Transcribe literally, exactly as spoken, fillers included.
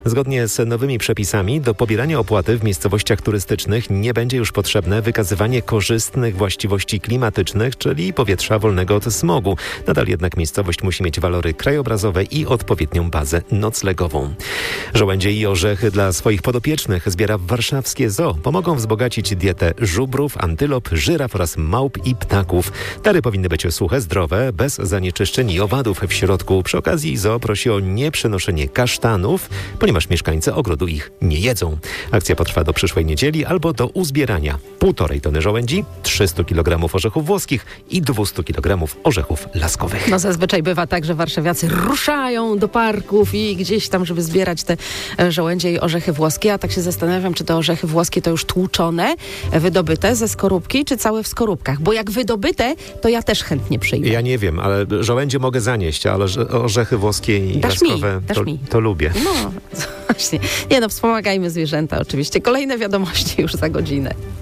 Zgodnie z nowymi przepisami do pobierania opłaty w miejscowościach turystycznych nie będzie już potrzebne wykazywanie korzystnych właściwości klimatycznych, czyli powietrza wolnego od smogu. Nadal jednak miejscowość musi mieć walory krajobrazowe i odpowiednią bazę noclegową. Żołędzie i orzechy dla swoich podopiecznych zbiera warszawskie zoo. Pomogą wzbogacić dietę żubrów, antylop, żyraf oraz małp i ptaków. Dary powinny być suche, zdrowe, bez zanieczyszczeń i owadów w środku. Przy okazji zoo prosi o nieprzenoszenie kasztanów, ponieważ mieszkańcy ogrodu ich nie jedzą. Akcja potrwa do przyszłej niedzieli albo do uzbierania półtorej tony żołędzi, trzysta kilogramów orzechów włoskich i dwieście kilogramów orzechów laskowych. No zazwyczaj bywa tak, że warszawiacy ruszają do parków i gdzieś tam, żeby zbierać te żołędzie i orzechy włoskie. A tak się zastanawiam, czy te orzechy włoskie to już tłuczone, wydobyte ze skorupki, czy całe w skorupkach. Bo jak wydobyte, to ja też chętnie przyjmę. Ja nie wiem, ale żołędzie mogę zanieść, ale orzechy włoskie i dasz laskowe mi, dasz to, mi. to lubię. No, właśnie. Nie no, wspomagajmy zwierzęta oczywiście. Kolejne wiadomości już za godzinę.